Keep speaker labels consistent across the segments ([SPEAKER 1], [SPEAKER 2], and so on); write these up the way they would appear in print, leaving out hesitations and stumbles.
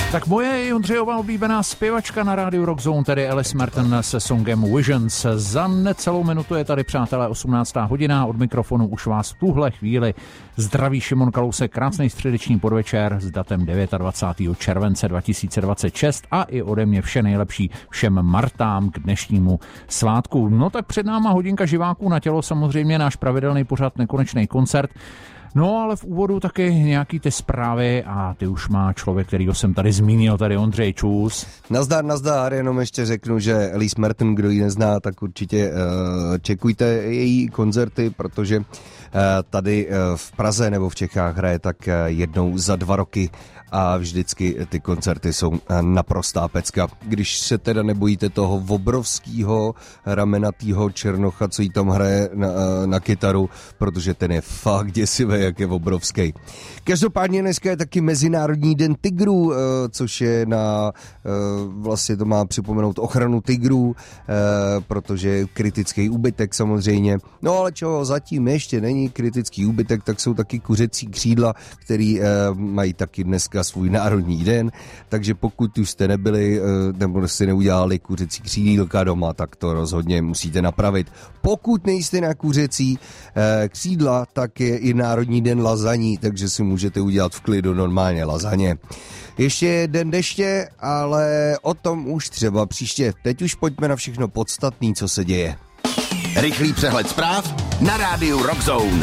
[SPEAKER 1] Tak moje i Ondřejova oblíbená zpěvačka na rádiu Rock Zone, tedy Alice Merton se songem Visions. Za necelou minutu je tady, přátelé, 18. hodina. Od mikrofonu už vás v tuhle chvíli zdraví Šimon Kalousek. Krásný středeční podvečer s datem 29. července 2026 a i ode mě vše nejlepší všem Martám k dnešnímu svátku. No tak před náma hodinka živáků na tělo, samozřejmě náš pravidelný pořad Nekonečný koncert. No, ale v úvodu taky nějaký ty zprávy a ty už má člověk, kterýho jsem tady zmínil, tady Ondřej, čus.
[SPEAKER 2] Nazdar, jenom ještě řeknu, že Alice Merton, kdo ji nezná, tak určitě čekujte její koncerty, protože tady v Praze nebo v Čechách hraje tak jednou za 2 roky a vždycky ty koncerty jsou naprostá pecka. Když se teda nebojíte toho obrovského ramenatýho černocha, co jí tam hraje na kytaru, protože ten je fakt děsivý, jak je obrovský. Každopádně dneska je taky Mezinárodní den tigrů, což je vlastně to má připomenout ochranu tigrů, protože kritický úbytek samozřejmě. No ale čeho zatím ještě není kritický úbytek, tak jsou taky kuřecí křídla, který mají taky dneska svůj národní den, takže pokud už jste nebyli nebo jste neudělali kuřecí křídílka doma, tak to rozhodně musíte napravit. Pokud nejste na kuřecí křídla, tak je i národní den lazaní, takže si můžete udělat v klidu normálně lazaně. Ještě je den deště, ale o tom už třeba příště. Teď už pojďme na všechno podstatné, co se děje.
[SPEAKER 3] Rychlý přehled zpráv na rádiu Rock Zone.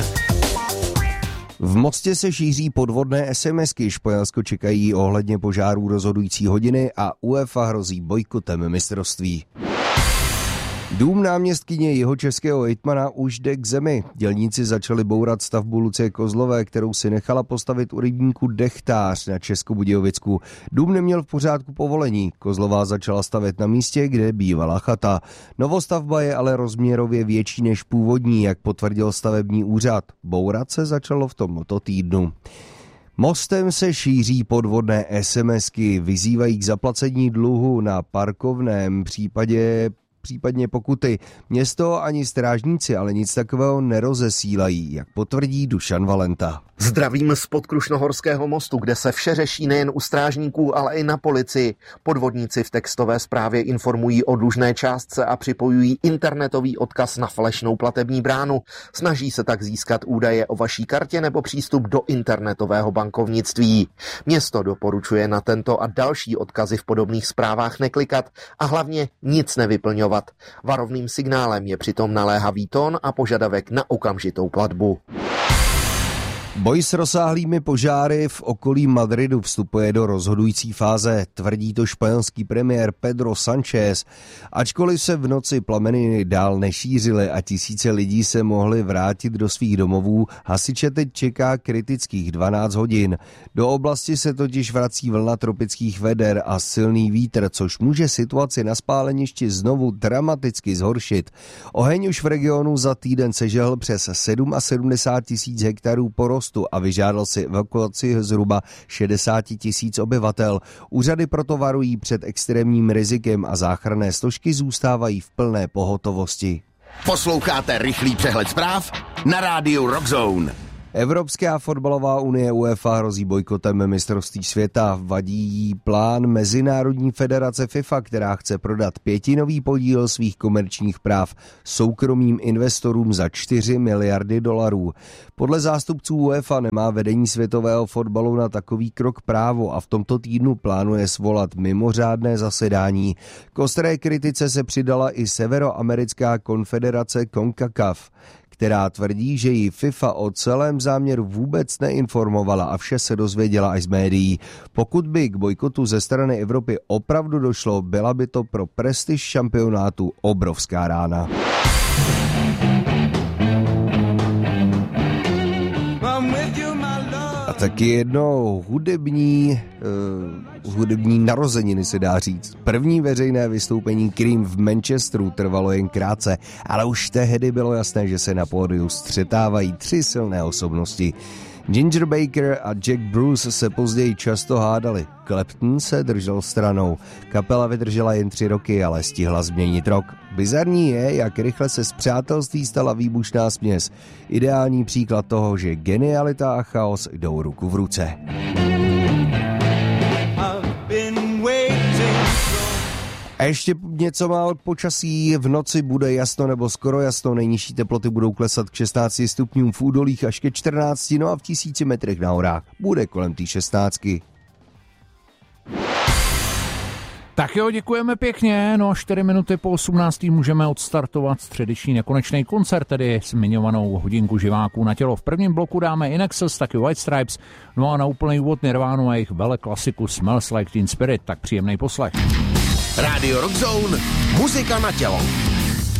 [SPEAKER 2] V Mostě se šíří podvodné SMSky, Španělsko čekají ohledně požárů rozhodující hodiny a UEFA hrozí bojkotem mistrovství. Dům náměstkyně jihočeského hejtmana už jde k zemi. Dělníci začali bourat stavbu Lucie Kozlové, kterou si nechala postavit u rybníku Dechtář na Českobudějovicku. Dům neměl v pořádku povolení. Kozlová začala stavět na místě, kde bývala chata. Novostavba je ale rozměrově větší než původní, jak potvrdil stavební úřad. Bourat se začalo v tomto týdnu. Mostem se šíří podvodné SMSky, vyzývají k zaplacení dluhu na parkovném, případně pokuty. Město ani strážníci ale nic takového nerozesílají, jak potvrdí Dušan Valenta.
[SPEAKER 4] Zdravím z Podkrušnohorského mostu, kde se vše řeší nejen u strážníků, ale i na policii. Podvodníci v textové zprávě informují o dlužné částce a připojují internetový odkaz na falešnou platební bránu. Snaží se tak získat údaje o vaší kartě nebo přístup do internetového bankovnictví. Město doporučuje na tento a další odkazy v podobných zprávách neklikat a hlavně nic nevyplňovat. Varovným signálem je přitom naléhavý tón a požadavek na okamžitou platbu.
[SPEAKER 2] Boj s rozsáhlými požáry v okolí Madridu vstupuje do rozhodující fáze, tvrdí to španělský premiér Pedro Sánchez. Ačkoliv se v noci plameny dál nešířily a tisíce lidí se mohly vrátit do svých domovů, hasiče teď čeká kritických 12 hodin. Do oblasti se totiž vrací vlna tropických veder a silný vítr, což může situaci na spáleništi znovu dramaticky zhoršit. Oheň už v regionu za týden sežehl přes 77 000 hektarů porostu a vyžádal si evakuaci zhruba 60 000 obyvatel. Úřady proto varují před extrémním rizikem a záchranné složky zůstávají v plné pohotovosti.
[SPEAKER 3] Posloucháte rychlý přehled zpráv na rádiu Rock Zone.
[SPEAKER 2] Evropská fotbalová unie UEFA hrozí bojkotem mistrovství světa. Vadí jí plán Mezinárodní federace FIFA, která chce prodat 5% podíl svých komerčních práv soukromým investorům za 4 miliardy dolarů. Podle zástupců UEFA nemá vedení světového fotbalu na takový krok právo a v tomto týdnu plánuje svolat mimořádné zasedání. K ostré kritice se přidala i Severoamerická konfederace CONCACAF, která tvrdí, že ji FIFA o celém záměru vůbec neinformovala a vše se dozvěděla až z médií. Pokud by k bojkotu ze strany Evropy opravdu došlo, byla by to pro prestiž šampionátu obrovská rána. A taky jedno hudební narozeniny se dá říct. První veřejné vystoupení Cream v Manchesteru trvalo jen krátce, ale už tehdy bylo jasné, že se na pódiu střetávají 3 silné osobnosti. Ginger Baker a Jack Bruce se později často hádali. Clapton se držel stranou. Kapela vydržela jen 3 roky, ale stihla změnit rok. Bizarní je, jak rychle se z přátelství stala výbušná směs. Ideální příklad toho, že genialita a chaos jdou ruku v ruce. ještě něco má od počasí, v noci bude jasno nebo skoro jasno, nejnižší teploty budou klesat k 16 stupňům v údolích až ke 14, no a v 1000 metrech na horách bude kolem té 16.
[SPEAKER 1] Tak jo, děkujeme pěkně, no 4 minuty po 18. můžeme odstartovat středeční nekonečný koncert, tedy zmiňovanou hodinku živáků na tělo. V prvním bloku dáme In Excess, taky White Stripes, no a na úplný úvod Nirvánu a jejich veleklasiku Smells Like Teen Spirit, tak příjemný poslech.
[SPEAKER 3] Rádio Rock Zone, muzika na tělo.